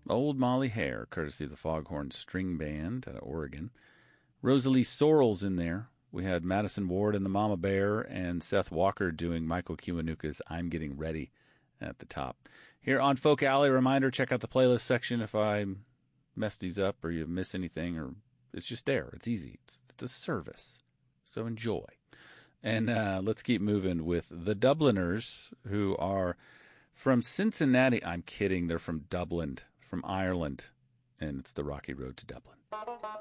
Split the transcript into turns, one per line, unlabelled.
Old Molly Hare, courtesy of the Foghorn String Band out of Oregon. Rosalie Sorrell's in there. We had Madison Ward and the Mama Bear and Seth Walker doing Michael Kiwanuka's I'm Getting Ready at the top. Here on Folk Alley, reminder, check out the playlist section if I mess these up or you miss anything, or it's just there. It's easy. It's a service. So enjoy. And let's keep moving with the Dubliners, who are from Cincinnati. I'm kidding. They're from Dublin, from Ireland. And it's the Rocky Road to Dublin.